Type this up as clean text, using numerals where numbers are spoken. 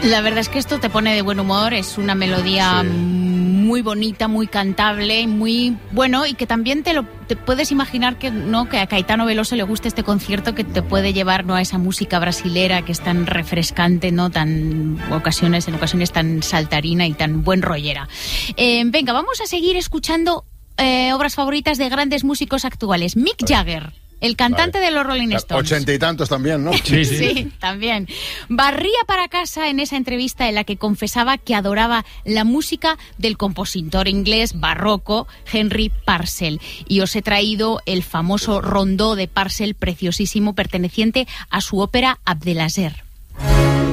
La verdad es que esto te pone de buen humor, es una melodía muy bonita, muy cantable, muy bueno, y que también te puedes imaginar que a Caetano Veloso le guste este concierto, que te puede llevar, ¿no?, a esa música brasilera que es tan refrescante, ¿no?, en ocasiones tan saltarina y tan buen rollera. Venga, vamos a seguir escuchando obras favoritas de grandes músicos actuales. Mick Jagger, el cantante de los Rolling Stones. 80 y tantos también, ¿no? Sí, también. Barría para casa en esa entrevista en la que confesaba que adoraba la música del compositor inglés barroco Henry Purcell. Y os he traído el famoso rondó de Purcell, preciosísimo, perteneciente a su ópera Abdelaziz.